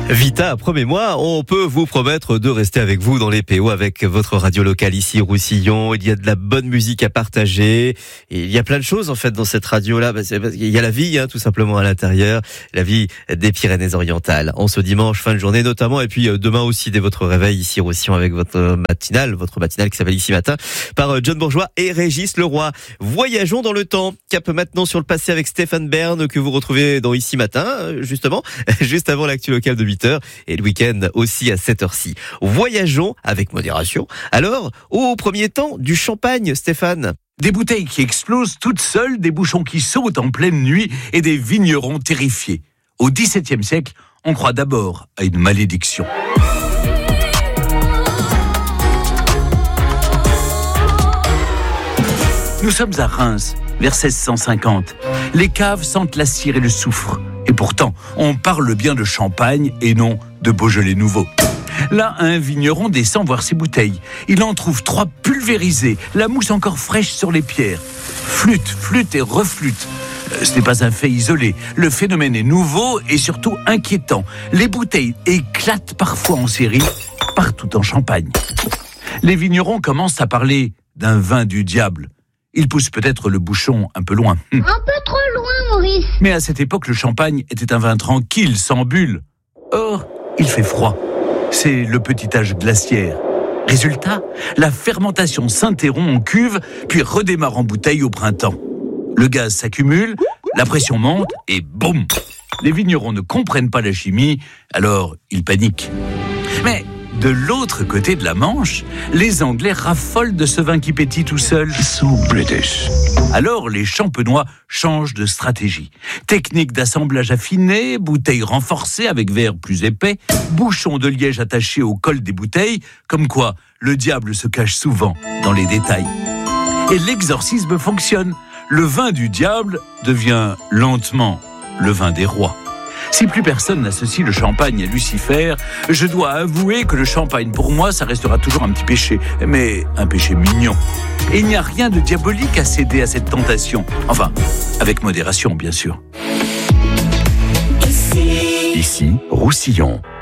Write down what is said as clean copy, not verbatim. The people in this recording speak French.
Vita, promets-moi, on peut vous promettre de rester avec vous dans les PO avec votre radio locale ici, Roussillon. Il y a de la bonne musique à partager. Et il y a plein de choses, en fait, dans cette radio-là. Il y a la vie, tout simplement, à l'intérieur. La vie des Pyrénées-Orientales. En ce dimanche, fin de journée, notamment. Et puis, demain aussi, dès votre réveil ici, Roussillon, avec votre matinale qui s'appelle Ici Matin, par John Bourgeois et Régis Leroy. Voyageons dans le temps. Cap maintenant sur le passé avec Stéphane Bern, que vous retrouvez dans Ici Matin, justement, juste avant l'actu locale de 8h. Et le week-end aussi à 7h-ci. Voyageons avec modération. Alors, au premier temps, du champagne, Stéphane. Des bouteilles qui explosent toutes seules, des bouchons qui sautent en pleine nuit et des vignerons terrifiés. Au XVIIe siècle, on croit d'abord à une malédiction. Nous sommes à Reims, vers 1650. Les caves sentent la cire et le soufre. Et pourtant, on parle bien de champagne et non de Beaujolais nouveau. Là, un vigneron descend voir ses bouteilles. Il en trouve 3 pulvérisées, la mousse encore fraîche sur les pierres. Flûte et reflûte. Ce n'est pas un fait isolé. Le phénomène est nouveau et surtout inquiétant. Les bouteilles éclatent parfois en série, partout en Champagne. Les vignerons commencent à parler d'un vin du diable. Ils poussent peut-être le bouchon un peu loin. Un peu trop loin, Maurice. Mais à cette époque, le champagne était un vin tranquille, sans bulles. Or, il fait froid. C'est le petit âge glaciaire. Résultat, la fermentation s'interrompt en cuve, puis redémarre en bouteille au printemps. Le gaz s'accumule, la pression monte et boum! Les vignerons ne comprennent pas la chimie, alors ils paniquent. Mais de l'autre côté de la Manche, les Anglais raffolent de ce vin qui pétille tout seul. So British. Alors les Champenois changent de stratégie. Technique d'assemblage affinée, bouteilles renforcées avec verre plus épais, bouchons de liège attachés au col des bouteilles, comme quoi le diable se cache souvent dans les détails. Et l'exorcisme fonctionne. Le vin du diable devient lentement le vin des rois. Si plus personne n'associe le champagne à Lucifer, je dois avouer que le champagne, pour moi, ça restera toujours un petit péché, mais un péché mignon. Et il n'y a rien de diabolique à céder à cette tentation. Enfin, avec modération, bien sûr. Ici, Roussillon.